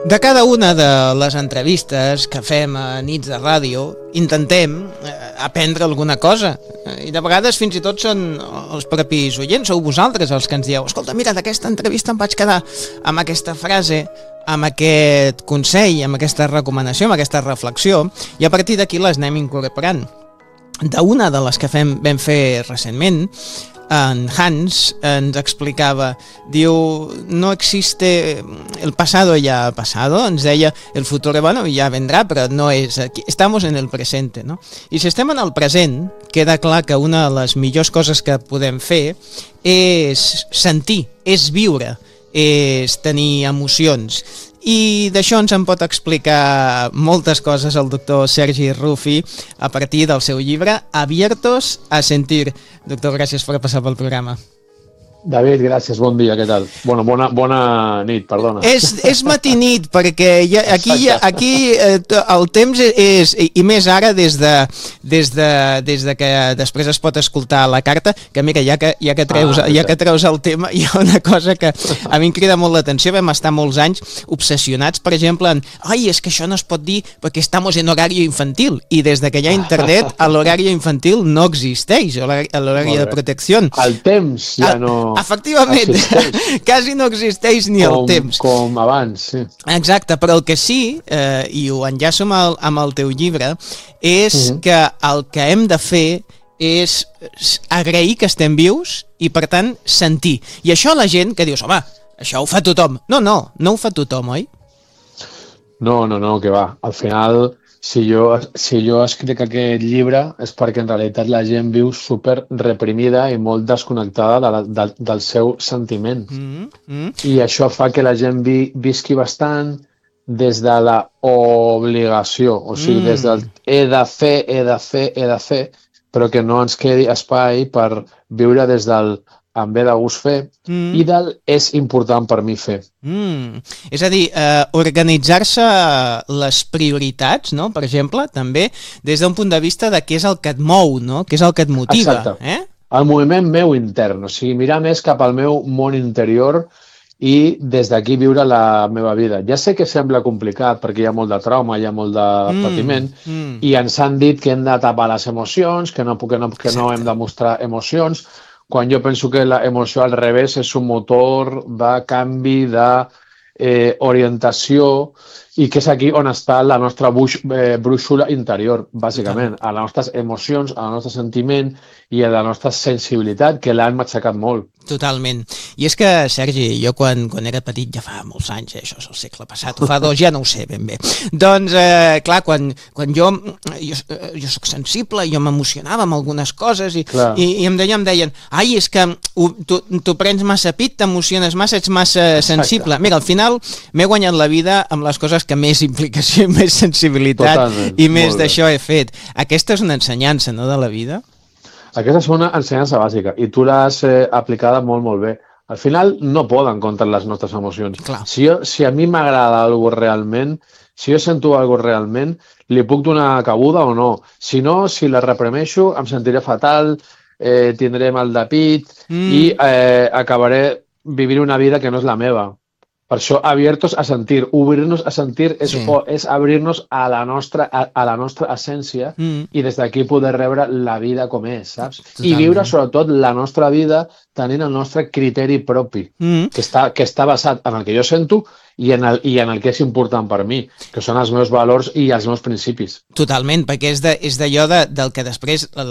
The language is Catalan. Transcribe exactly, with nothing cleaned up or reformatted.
De cada una de les entrevistes que fem a nits de ràdio intentem eh, aprendre alguna cosa i de vegades fins i tot són els propis oients, sou vosaltres els que ens dieu escolta, mira, d'aquesta entrevista em vaig quedar amb aquesta frase, amb aquest consell, amb aquesta recomanació, amb aquesta reflexió, i a partir d'aquí les anem incorporant. D'una de les que fem, vam fer recentment, en Hans ens explicava, diu, no existe, el pasado ya ha pasado, ens deia, el futuro, bueno, ya vendrá, però no és aquí, estamos en el presente, no? I si estem en el present, queda clar que una de les millors coses que podem fer és sentir, és viure, és tenir emocions. I d'això ens en pot explicar moltes coses el doctor Sergi Rufi a partir del seu llibre Abiertos a sentir. Doctor, gràcies per passar pel programa. David, gràcies, bon dia, què tal? Bueno, bona, bona nit, perdona. És, és matinit, perquè ja, aquí, aquí eh, el temps és, i més ara des de, des, de, des de que després es pot escoltar la carta, que mira, ja que, ja que, treus, ah, ja que treus el tema, hi ha una cosa que a mi em crida molt l'atenció, vam estar molts anys obsessionats, per exemple, en ai, és que això no es pot dir perquè estamos en horario infantil, i des de que hi ha internet, l'horari infantil no existeix, l'horari de protecció. El temps ja no... Efectivament, existeix. Quasi no existeix ni com, el temps. Com abans, sí. Exacte, però el que sí, eh, i ho enllaço amb el, amb el teu llibre, és uh-huh. que el que hem de fer és agrair que estem vius i, per tant, sentir. I això la gent que dius, home, això ho fa tothom. No, no, no ho fa tothom, oi? No, no, no, que va. Al final... Si jo, si jo escric aquest llibre és perquè en realitat la gent viu super reprimida i molt desconnectada de la, de, del seu sentiment. Mm -hmm. I això fa que la gent vi, visqui bastant des de la obligació, o sigui, mm. des del he de fer, he de fer, he de fer, però que no ens quedi espai per viure des del em ve de gust fer, mm. i del és important per mi fer. Mm. És a dir, eh, organitzar-se les prioritats, no? Per exemple, també, des d'un punt de vista de què és el que et mou, no? Què és el que et motiva. Exacte. Eh? El moviment meu intern, o sigui, mirar més cap al meu món interior i des d'aquí viure la meva vida. Ja sé que sembla complicat perquè hi ha molt de trauma, hi ha molt de mm. patiment, mm. i ens han dit que hem de tapar les emocions, que no, que no, que no hem de mostrar emocions, quan jo penso que l'emoció al revés és un motor de canvi, d'orientació, eh, i que és aquí on està la nostra buix, eh, brúixola interior, bàsicament, a les nostres emocions, al nostre sentiment i a la nostra sensibilitat, que l'han matxacat molt. Totalment. I és que, Sergi, jo quan, quan era petit, ja fa molts anys, eh, això és el segle passat, o fa dos, ja no ho sé ben bé. Doncs, eh, clar, quan, quan jo, jo, jo soc sensible, jo m'emocionava amb algunes coses i, i, i em deien, em deien, ai, és que tu, tu prens massa pit, t'emociones massa, ets massa sensible. Exacte. Mira, al final m'he guanyat la vida amb les coses que més implicació i més sensibilitat Totalment. I més d'això he fet. Aquesta és una ensenyança, no?, de la vida? Aquesta és una ensenyança bàsica i tu l'has eh, aplicada molt, molt bé. Al final no poden contra les nostres emocions. Si, jo, si a mi m'agrada alguna cosa realment, si jo sento alguna cosa realment, li puc donar cabuda o no. Si no, si la reprimeixo, em sentiré fatal, eh, tindré mal de pit mm. i eh, acabaré vivint una vida que no és la meva. Per això, abiertos a sentir. Obrir-nos a sentir és, sí. és abrir-nos a la nostra, a, a la nostra essència mm. i des d'aquí poder rebre la vida com és, saps? Totalment. I viure, sobretot, la nostra vida tenint el nostre criteri propi, mm. que, està, que està basat en el que jo sento i en, el, i en el que és important per mi, que són els meus valors i els meus principis. Totalment, perquè és d'allò de, de, del que després